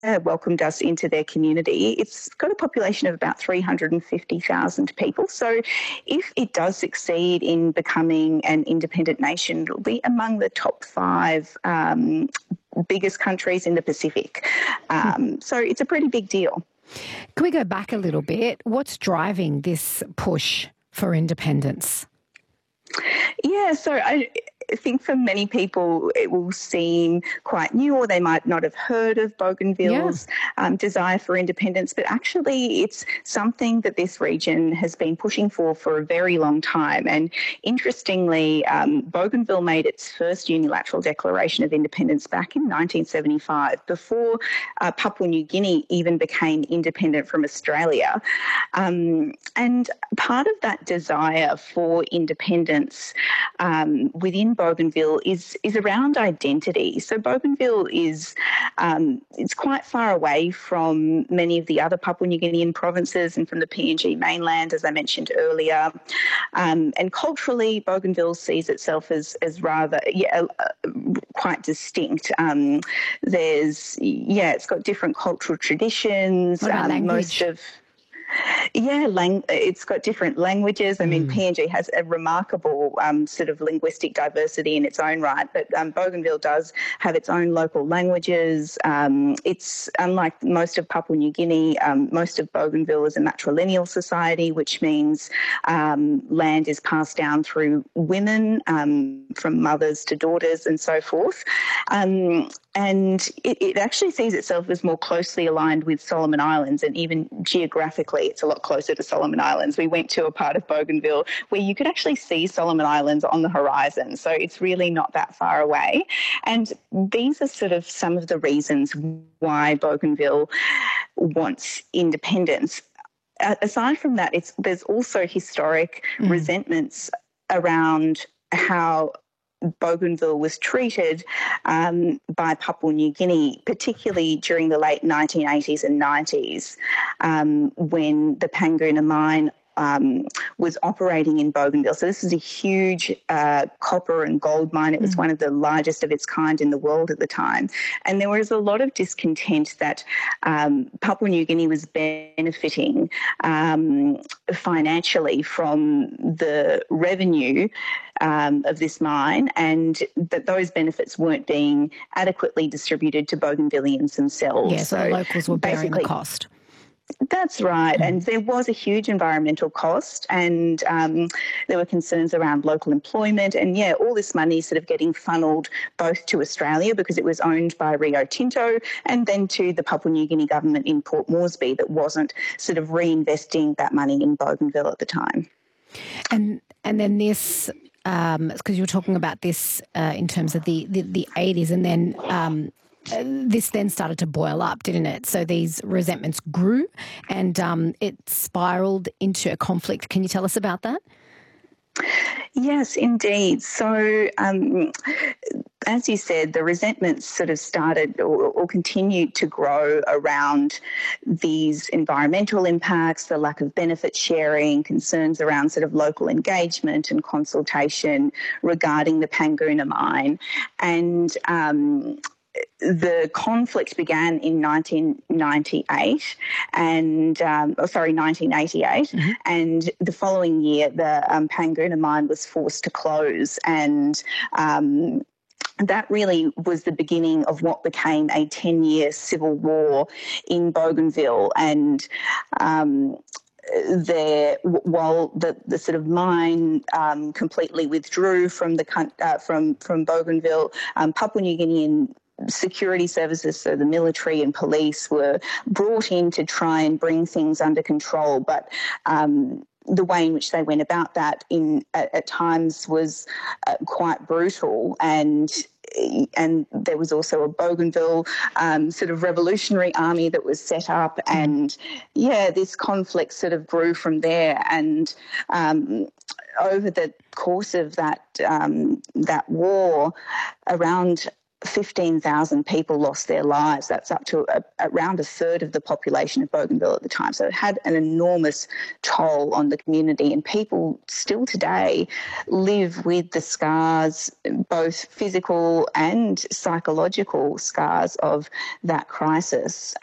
welcomed us into their community. It's got a population of about 350,000 people. So if it does succeed in becoming an independent nation, it'll be among the top five biggest countries in the Pacific. So it's a pretty big deal. Can we go back a little bit? What's driving this push for independence? Yeah, so I think for many people it will seem quite new, or they might not have heard of Bougainville's desire for independence, but actually it's something that this region has been pushing for a very long time. And interestingly, Bougainville made its first unilateral declaration of independence back in 1975, before Papua New Guinea even became independent from Australia. And part of that desire for independence within Bougainville is around identity. So Bougainville is it's quite far away from many of the other Papua New Guinean provinces and from the PNG mainland, as I mentioned earlier. And culturally, Bougainville sees itself as rather quite distinct. It's got different cultural traditions. What about language? It's got different languages. I mean, PNG has a remarkable sort of linguistic diversity in its own right, but Bougainville does have its own local languages. It's unlike most of Papua New Guinea, most of Bougainville is a matrilineal society, which means land is passed down through women, from mothers to daughters and so forth. And it actually sees itself as more closely aligned with Solomon Islands, and even geographically it's a lot closer to Solomon Islands. We went to a part of Bougainville where you could actually see Solomon Islands on the horizon, so it's really not that far away. And these are sort of some of the reasons why Bougainville wants independence. Aside from that, there's also historic resentments around how Bougainville was treated by Papua New Guinea, particularly during the late 1980s and 90s, when the Panguna mine was operating in Bougainville. So this is a huge copper and gold mine. It was one of the largest of its kind in the world at the time. And there was a lot of discontent that Papua New Guinea was benefiting financially from the revenue of this mine, and that those benefits weren't being adequately distributed to Bougainvilleans themselves. Yeah, so the locals were bearing the cost. That's right. And there was a huge environmental cost, and there were concerns around local employment. And, all this money sort of getting funneled both to Australia because it was owned by Rio Tinto, and then to the Papua New Guinea government in Port Moresby that wasn't sort of reinvesting that money in Bougainville at the time. And then this, because you were talking about this in terms of the 80s, and then this then started to boil up, didn't it? So these resentments grew and it spiralled into a conflict. Can you tell us about that? Yes, indeed. So as you said, the resentments sort of started or continued to grow around these environmental impacts, the lack of benefit sharing, concerns around sort of local engagement and consultation regarding the Panguna mine. And the conflict began in 1998 and 1988, and the following year the Panguna mine was forced to close, and that really was the beginning of what became a 10-year civil war in Bougainville. And while the sort of mine completely withdrew from from Bougainville, Papua New Guinean security services, so the military and police, were brought in to try and bring things under control. But the way in which they went about that at times was quite brutal, and there was also a Bougainville sort of revolutionary army that was set up, and this conflict sort of grew from there. And over the course of that war, around 15,000 people lost their lives. That's up to around a third of the population of Bougainville at the time. So it had an enormous toll on the community, and people still today live with the scars, both physical and psychological scars of that crisis.